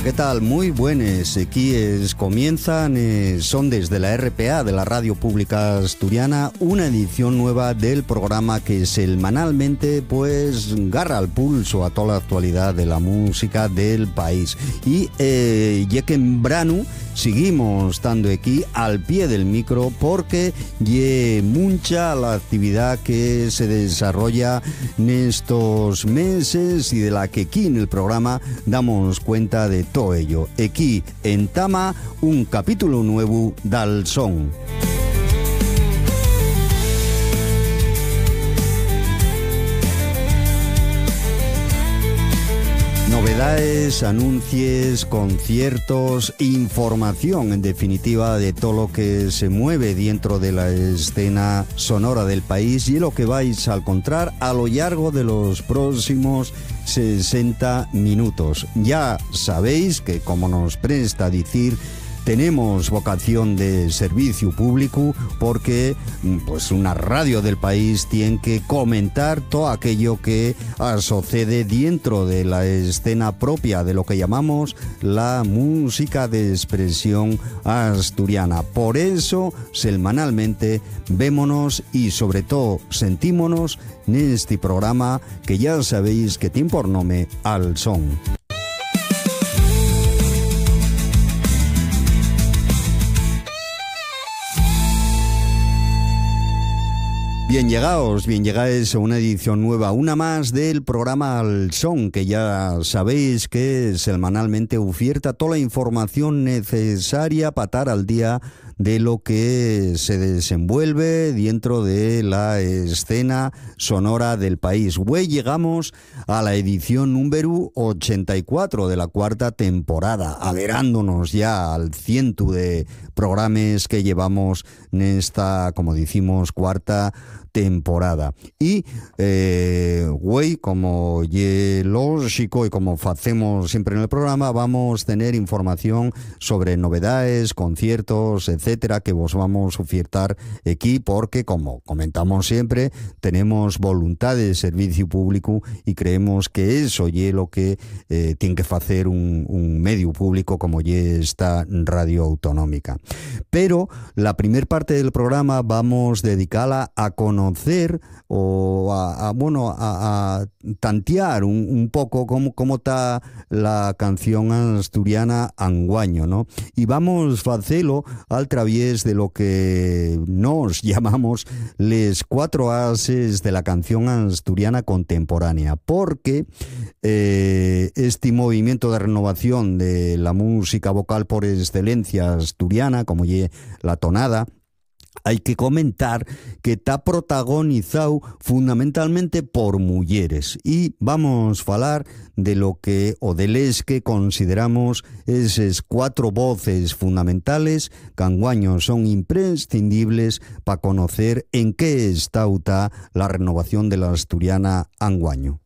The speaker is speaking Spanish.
¿qué tal? Muy buenas. Aquí comienzan, son desde la RPA de la Radio Pública Asturiana, una edición nueva del programa que semanalmente pues garra al pulso a toda la actualidad de la música del país. Y ya que en verano seguimos estando aquí al pie del micro porque ye mucha la actividad que se desarrolla en estos meses y de la que aquí en el programa damos cuenta de todo ello. Aquí en Tama, un capítulo nuevo del son. Novedades, anuncios, conciertos, información en definitiva de todo lo que se mueve dentro de la escena sonora del país y lo que vais a encontrar a lo largo de los próximos 60 minutos. Ya sabéis que, como nos presta decir, tenemos vocación de servicio público porque pues una radio del país tiene que comentar todo aquello que sucede dentro de la escena propia de lo que llamamos la música de expresión asturiana. Por eso, semanalmente, vémonos y sobre todo sentímonos en este programa que ya sabéis que tiene por nombre Al Son. Bien llegáis a una edición nueva, una más del programa Al Son, que ya sabéis que semanalmente oferta toda la información necesaria para estar al día de lo que se desenvuelve dentro de la escena sonora del país. Hoy llegamos a la edición número 84 de la cuarta temporada, aderándonos ya al 100 de programas que llevamos en esta, como decimos, cuarta temporada. Y hoy, como lógico y como hacemos siempre en el programa, vamos a tener información sobre novedades, conciertos, etcétera, que vos vamos a ofertar aquí porque, como comentamos siempre, tenemos voluntad de servicio público y creemos que eso es lo que tiene que hacer un medio público como esta radio autonómica. Pero la primera parte del programa vamos a dedicarla a conocer o a tantear un poco cómo está la canción asturiana anguaño, ¿no? Y vamos a hacerlo al través de lo que nos llamamos les 4 ases de la canción asturiana contemporánea, porque este movimiento de renovación de la música vocal por excelencia asturiana, como la tonada, hay que comentar que está protagonizado fundamentalmente por mujeres y vamos a hablar de lo que o de les que consideramos esas 4 voces fundamentales que anguaño son imprescindibles para conocer en qué estado está la renovación de la asturiana anguaño.